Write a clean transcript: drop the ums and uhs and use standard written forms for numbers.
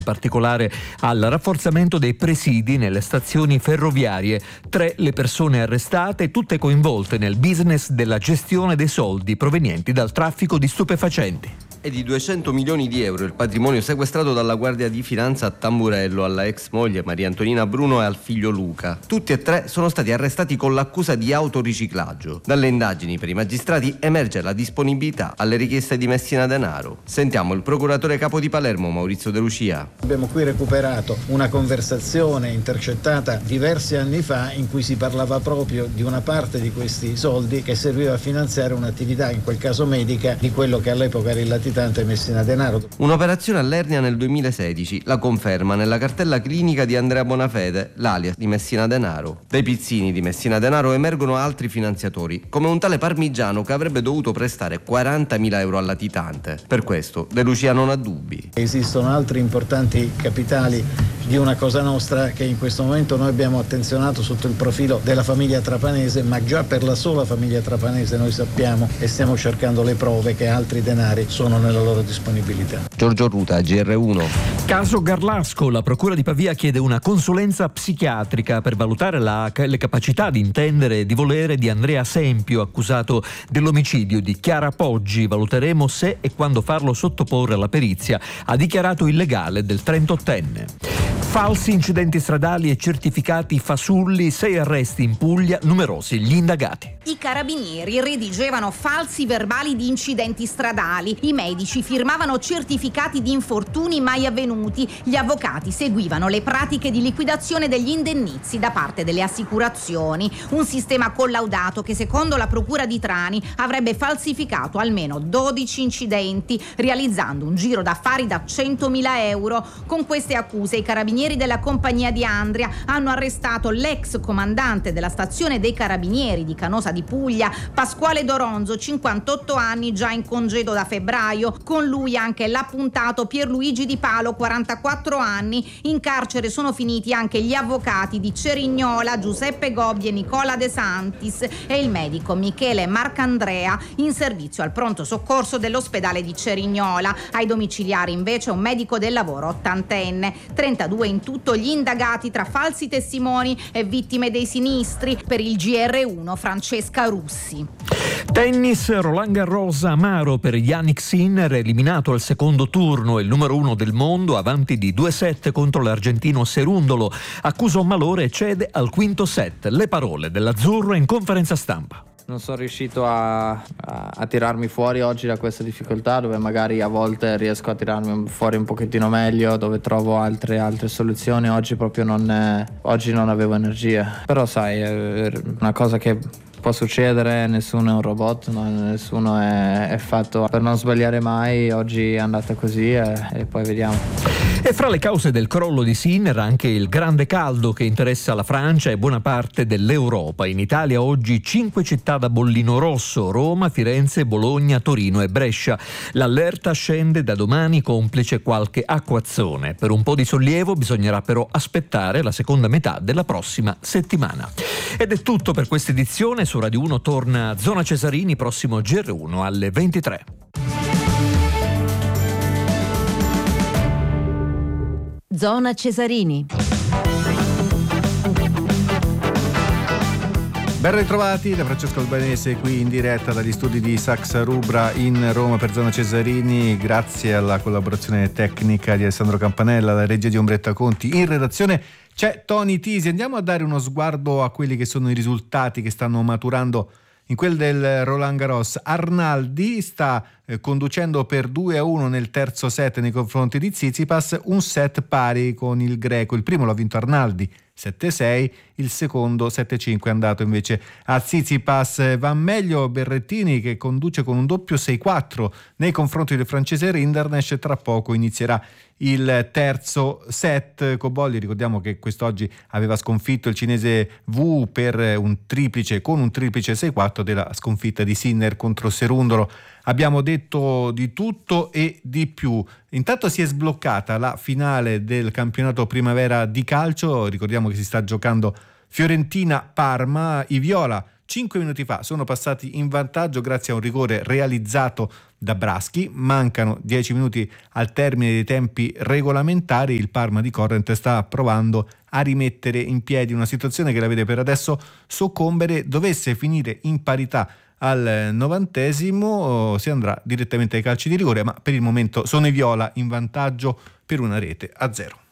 in particolare al rafforzamento dei presidi nelle stazioni ferroviarie. 3 le persone arrestate, tutte coinvolte nel business della gestione dei soldi provenienti dal traffico di stupefacenti. È di 200 milioni di euro il patrimonio sequestrato dalla Guardia di Finanza a Tamburello alla ex moglie Maria Antonina Bruno e al figlio Luca. Tutti e 3 sono stati arrestati con l'accusa di autoriciclaggio. Dalle indagini per i magistrati emerge la disponibilità alle richieste di Messina Denaro. Sentiamo il procuratore capo di Palermo, Maurizio De Lucia. Abbiamo qui recuperato una conversazione intercettata diversi anni fa in cui si parlava proprio di una parte di questi soldi che serviva a finanziare un'attività, in quel caso medica, di quello che all'epoca era il latitante Messina Denaro. Un'operazione all'ernia nel 2016, la conferma nella cartella clinica di Andrea Bonafede, l'alias di Messina Denaro. Dai pizzini di Messina Denaro emergono altri finanziatori, come un tale Parmigiano che avrebbe dovuto prestare 40.000 euro al latitante. Per questo De Lucia non ha dubbi. Esistono altri importanti capitali di una Cosa Nostra che in questo momento noi abbiamo attenzionato sotto il profilo della famiglia Trapanese, ma già per la sola famiglia Trapanese noi sappiamo e stiamo cercando le prove che altri denari sono nella loro disponibilità. Giorgio Ruta, GR1. Caso Garlasco, la Procura di Pavia chiede una consulenza psichiatrica per valutare le capacità di intendere e di volere di Andrea Sempio, accusato dell'omicidio di Chiara Poggi. Valuteremo se e quando farlo sottoporre alla perizia, ha dichiarato il legale del 38enne. Falsi incidenti stradali e certificati fasulli, 6 arresti in Puglia, numerosi gli indagati. I carabinieri redigevano falsi verbali di incidenti stradali, i medici firmavano certificati di infortuni mai avvenuti, gli avvocati seguivano le pratiche di liquidazione degli indennizi da parte delle assicurazioni. Un sistema collaudato che secondo la Procura di Trani avrebbe falsificato almeno 12 incidenti, realizzando un giro d'affari da 100.000 euro. Con queste accuse i carabinieri della compagnia di Andria hanno arrestato l'ex comandante della stazione dei carabinieri di Canosa di Puglia, Pasquale Doronzo, 58 anni, già in congedo da febbraio. Con lui anche l'appuntato Pierluigi Di Palo, 44 anni. In carcere sono finiti anche gli avvocati di Cerignola, Giuseppe Gobbi e Nicola De Santis, e il medico Michele Marcandrea, in servizio al pronto soccorso dell'ospedale di Cerignola. Ai domiciliari invece un medico del lavoro ottantenne. 32 in tutto gli indagati tra falsi testimoni e vittime dei sinistri. Per il GR1 Francesca Russi. Tennis, Roland Garros, amaro per Jannik Sinner, eliminato al secondo turno, il numero 1 del mondo, avanti di 2-7 contro l'argentino Cerundolo. Accusa un malore e cede al quinto set. Le parole dell'azzurro in conferenza stampa. Non sono riuscito a tirarmi fuori oggi da questa difficoltà, dove magari a volte riesco a tirarmi fuori un pochettino meglio, dove trovo altre soluzioni. Oggi proprio non avevo energia. Però sai, è una cosa che può succedere, nessuno è un robot, no? Nessuno è fatto per non sbagliare mai. Oggi è andata così e poi vediamo. E fra le cause del crollo di Sinner anche il grande caldo che interessa la Francia e buona parte dell'Europa. In Italia oggi 5 città da bollino rosso: Roma, Firenze, Bologna, Torino e Brescia. L'allerta scende da domani, complice qualche acquazzone. Per un po' di sollievo bisognerà però aspettare la seconda metà della prossima settimana. Ed è tutto per questa edizione. Su Radio 1 torna Zona Cesarini, prossimo GR1 alle 23. Zona Cesarini. Ben ritrovati da Francesco Albanese, qui in diretta dagli studi di Saxa Rubra in Roma per Zona Cesarini, grazie alla collaborazione tecnica di Alessandro Campanella, la regia di Ombretta Conti. In redazione c'è Tony Tisi. Andiamo a dare uno sguardo a quelli che sono i risultati che stanno maturando in quel del Roland Garros. Arnaldi sta conducendo per 2-1 nel terzo set nei confronti di Tsitsipas, un set pari con il greco. Il primo l'ha vinto Arnaldi 7-6, il secondo 7-5 è andato invece a Tsitsipas. Va meglio Berrettini, che conduce con un doppio 6-4 nei confronti del francese Rinderknecht. Tra poco inizierà il terzo set. Cobolli, ricordiamo che quest'oggi aveva sconfitto il cinese Wu per un triplice 6-4 della sconfitta di Sinner contro Cerundolo. Abbiamo detto di tutto e di più. Intanto si è sbloccata la finale del campionato primavera di calcio. Ricordiamo che si sta giocando Fiorentina-Parma. I viola 5 minuti fa sono passati in vantaggio grazie a un rigore realizzato da Braschi. Mancano 10 minuti al termine dei tempi regolamentari. Il Parma di Corrent sta provando a rimettere in piedi una situazione che la vede per adesso soccombere. Dovesse finire in parità al 90° si andrà direttamente ai calci di rigore, ma per il momento sono i viola in vantaggio per 1-0.